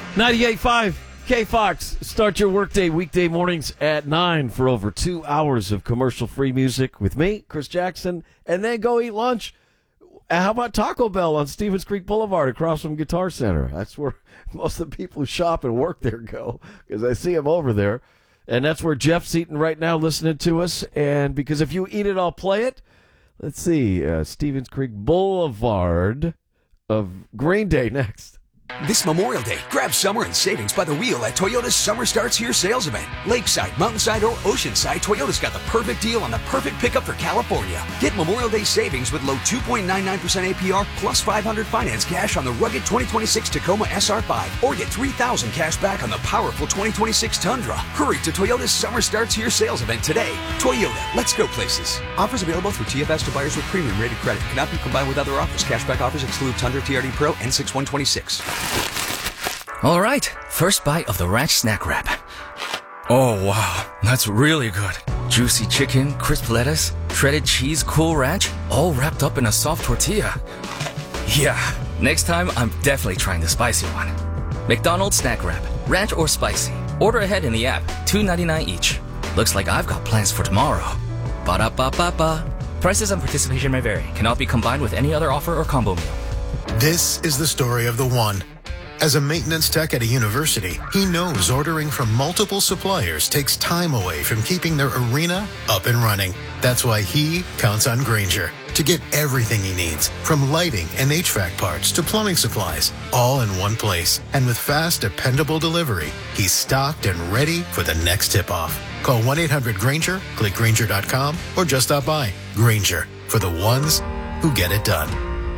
98.5 K-Fox. Start your workday weekday mornings at 9 for over 2 hours of commercial-free music with me, Chris Jackson, and then go eat lunch. How about Taco Bell on Stevens Creek Boulevard across from Guitar Center? That's where most of the people who shop and work there go, because I see them over there. And that's where Jeff's eating right now, listening to us. And because if you eat it, I'll play it. Let's see, Stevens Creek Boulevard of Green Day next. This Memorial Day, grab summer and savings by the wheel at Toyota's Summer Starts Here sales event. Lakeside, Mountainside, or Oceanside, Toyota's got the perfect deal on the perfect pickup for California. Get Memorial Day savings with low 2.99% APR plus $500 finance cash on the rugged 2026 Tacoma SR5, or get $3,000 cash back on the powerful 2026 Tundra. Hurry to Toyota's Summer Starts Here sales event today. Toyota, let's go places. Offers available through TFS to buyers with premium rated credit. Cannot be combined with other offers. Cashback offers exclude Tundra TRD Pro and 6126. All right, first bite of the ranch snack wrap. Oh, wow, that's really good. Juicy chicken, crisp lettuce, shredded cheese, Cool Ranch, all wrapped up in a soft tortilla. Yeah, next time I'm definitely trying the spicy one. McDonald's snack wrap, ranch or spicy. Order ahead in the app, $2.99 each. Looks like I've got plans for tomorrow. Ba-da-ba-ba-ba. Prices and participation may vary. Cannot be combined with any other offer or combo meal. This is the story of the one. As a maintenance tech at a university, he knows ordering from multiple suppliers takes time away from keeping their arena up and running. That's why he counts on Grainger to get everything he needs, from lighting and HVAC parts to plumbing supplies, all in one place. And with fast, dependable delivery, he's stocked and ready for the next tip-off. Call 1-800-GRAINGER, click Grainger.com, or just stop by. Grainger, for the ones who get it done.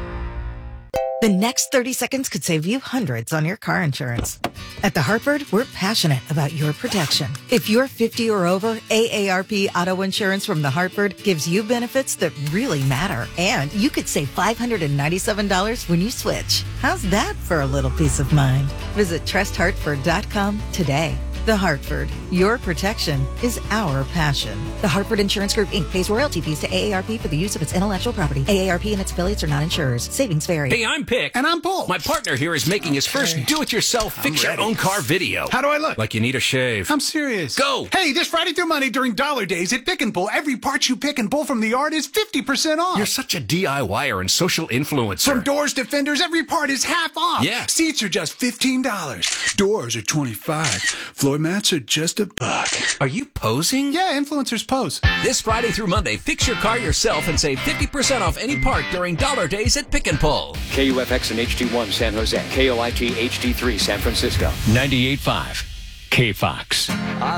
The next 30 seconds could save you hundreds on your car insurance. At The Hartford, we're passionate about your protection. If you're 50 or over, AARP Auto Insurance from The Hartford gives you benefits that really matter. And you could save $597 when you switch. How's that for a little peace of mind? Visit trusthartford.com today. The Hartford, your protection is our passion. The Hartford Insurance Group, Inc. pays royalty fees to AARP for the use of its intellectual property. AARP and its affiliates are not insurers. Savings vary. Hey, I'm Pick. And I'm Paul. My partner here is making his first do-it-yourself fix-your-own-car video. How do I look? Like you need a shave. I'm serious. Go! Hey, this Friday through Monday during Dollar Days at Pick and Pull, every part you pick and pull from the yard is 50% off. You're such a DIYer and social influencer. From doors to fenders, every part is half off. Yeah. Seats are just $15. Doors are $25. Floor mats are just $1. Are you posing? Yeah, influencers pose. This Friday through Monday, fix your car yourself and save 50% off any part during Dollar Days at Pick and Pull. KUFX and HD1 San Jose. KOIT HD3 San Francisco. 98.5 K-Fox.